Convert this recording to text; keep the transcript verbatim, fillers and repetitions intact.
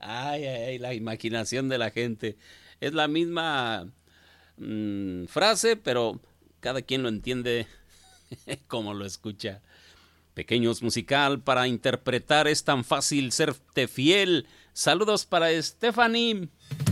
Ay, ay, ay, la imaginación de la gente. Es la misma mm, frase, pero cada quien lo entiende como lo escucha. Pequeños musical para interpretar es tan fácil serte fiel. Saludos para Stephanie.